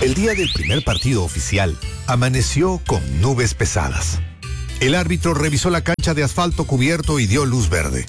El día del primer partido oficial amaneció con nubes pesadas. El árbitro revisó la cancha de asfalto cubierto y dio luz verde.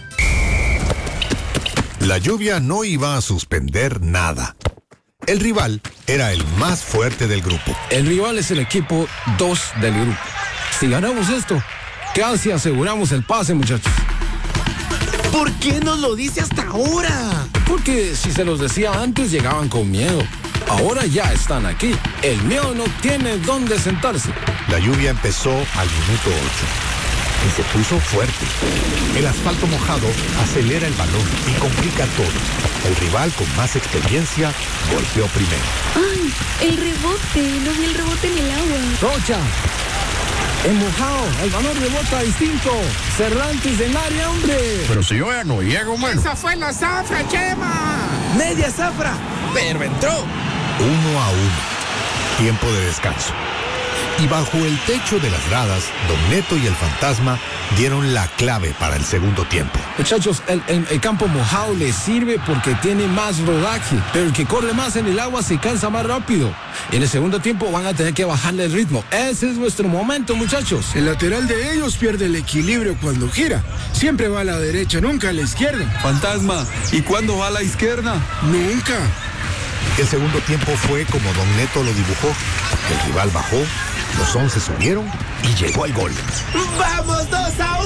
La lluvia no iba a suspender nada. El rival era el más fuerte del grupo. El rival es el equipo 2 del grupo. Si ganamos esto, casi aseguramos el pase, muchachos. ¿Por qué nos lo dice hasta ahora? Porque si se los decía antes, llegaban con miedo. Ahora ya están aquí. El miedo no tiene dónde sentarse. La lluvia empezó al minuto 8 y se puso fuerte. El asfalto mojado acelera el balón y complica todo. El rival con más experiencia golpeó primero. ¡Ay! El rebote. No vi el rebote en el agua. Rocha. En mojado, el balón rebota distinto. Cervantes en área, hombre. Pero si yo ya no llego, mano. ¡Esa fue la zafra, Chema! Media zafra, pero entró. 1-1. Tiempo de descanso. Y bajo el techo de las gradas, Don Neto y el Fantasma dieron la clave para el segundo tiempo. Muchachos, el campo mojado les sirve porque tiene más rodaje, pero el que corre más en el agua se cansa más rápido. En el segundo tiempo van a tener que bajarle el ritmo. Ese es nuestro momento, muchachos. El lateral de ellos pierde el equilibrio cuando gira. Siempre va a la derecha, nunca a la izquierda. Fantasma, ¿y cuándo va a la izquierda? Nunca. El segundo tiempo fue como Don Neto lo dibujó. El rival bajó, los 11 subieron y llegó el gol. ¡Vamos 2-1!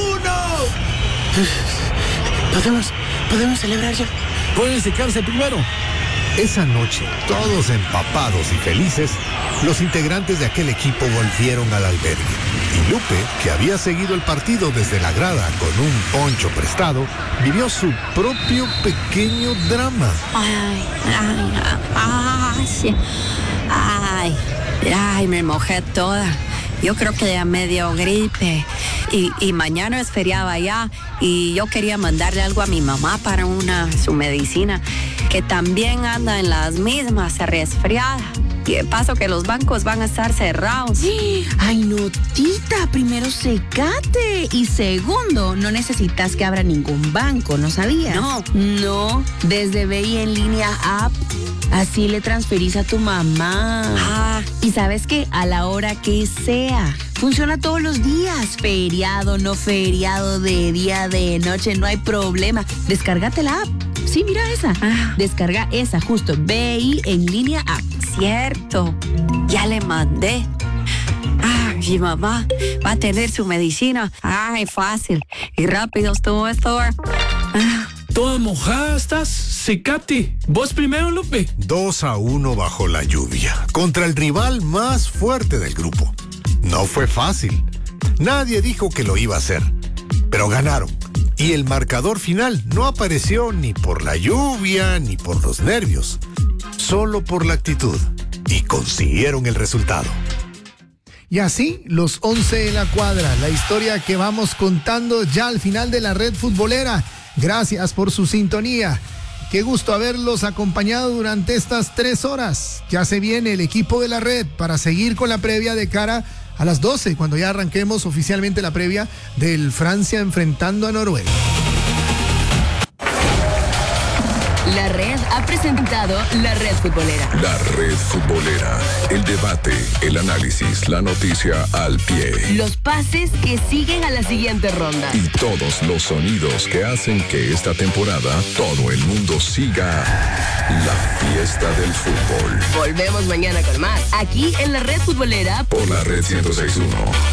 ¿Podemos celebrar ya? Pueden secarse primero. Esa noche, todos empapados y felices, los integrantes de aquel equipo volvieron al albergue. Y Lupe, que había seguido el partido desde la grada con un poncho prestado, vivió su propio pequeño drama. Ay, me mojé toda. Yo creo que ya me dio gripe. Y mañana es feriado allá. Y yo quería mandarle algo a mi mamá para su medicina, que también anda en las mismas, resfriada. Y de paso que los bancos van a estar cerrados. Ay, no, tita, primero secate. Y segundo, no necesitas que abra ningún banco, ¿no sabías? No, desde BI en línea app. Así le transferís a tu mamá. Y sabes qué, a la hora que sea. Funciona todos los días. Feriado, no feriado, de día, de noche, no hay problema. Descárgate la app. Sí, mira esa. Descarga esa, justo. BI en línea app. Cierto, ya le mandé. Mi mamá va a tener su medicina. Ay, fácil y rápido estuvo esto. Toda mojada estás, secate. Vos primero, Lupe. 2-1 bajo la lluvia, contra el rival más fuerte del grupo. No fue fácil. Nadie dijo que lo iba a hacer, pero ganaron. Y el marcador final no apareció ni por la lluvia ni por los nervios, solo por la actitud. Y consiguieron el resultado. Y así, los 11 en la cuadra, la historia que vamos contando ya al final de la red futbolera. Gracias por su sintonía. Qué gusto haberlos acompañado durante estas 3 horas. Ya se viene el equipo de la red para seguir con la previa de cara a las 12, cuando ya arranquemos oficialmente la previa del Francia enfrentando a Noruega. La red ha presentado la red futbolera. La red futbolera. El debate, el análisis, la noticia al pie. Los pases que siguen a la siguiente ronda. Y todos los sonidos que hacen que esta temporada todo el mundo siga la fiesta del fútbol. Volvemos mañana con más. Aquí en la red futbolera. Por la red 106.1.